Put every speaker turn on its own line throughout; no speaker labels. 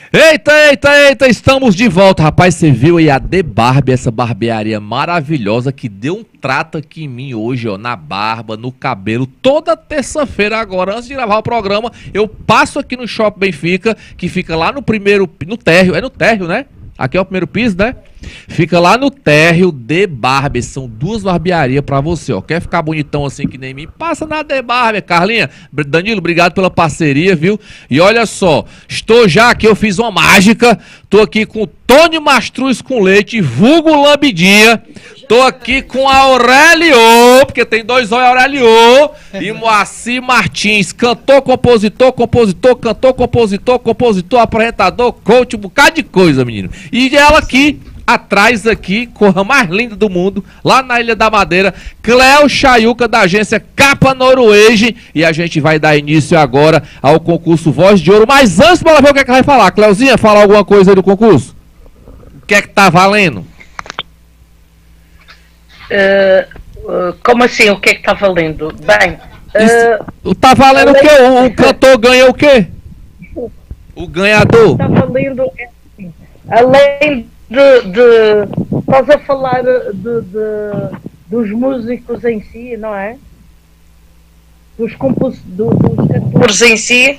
Eita, eita, eita, estamos de volta. Rapaz, você viu aí a The Barber, essa barbearia maravilhosa que deu um trato aqui em mim hoje, ó, na barba, no cabelo. Toda terça-feira agora, antes de gravar o programa, eu passo aqui no Shopping Benfica, que fica lá no primeiro, no térreo, é no térreo, né? Aqui é o primeiro piso, né? Fica lá no térreo The Barber. São duas barbearias pra você, ó. Quer ficar bonitão assim que nem mim? Passa na The Barber, Carlinha. Danilo, obrigado pela parceria, viu? E olha só, estou já aqui, eu fiz uma mágica. Tô aqui com o Tony Mastruz com leite, vulgo Lambidinha. Tô aqui com a Aurélio, porque tem dois Aurélio, e Moacir Martins, cantor, compositor, apresentador, coach, um bocado de coisa, menino. E ela aqui, atrás aqui, corra mais linda do mundo, lá na Ilha da Madeira, Cleo Chayuca, da agência Capa Noruege, e a gente vai dar início agora ao concurso Voz de Ouro. Mas antes, bora ver o que é que vai falar. Cleuzinha, fala alguma coisa aí do concurso? O que é que tá valendo?
Como assim? O que é que está valendo? Bem,
tá valendo o quê? O cantor ganha o quê? O ganhador?
Está valendo, assim, além estás a falar dos músicos em si, não é? Dos cantores em si,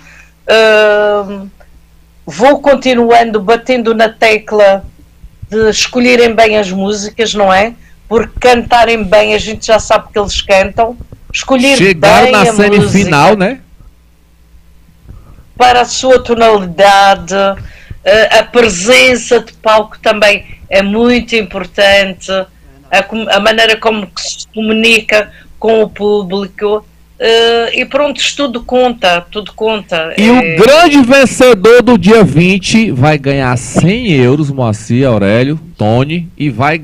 vou continuando batendo na tecla de escolherem bem as músicas, não é? Porque cantarem bem, a gente já sabe que eles cantam. Escolher
chegaram
bem
na
a
semifinal,
música,
né?
para a sua tonalidade, a presença de palco também é muito importante, a maneira como se comunica com o público, e pronto, tudo conta.
E o grande vencedor do dia 20 vai ganhar 100 euros, Moacir, Aurélio, Tony, e vai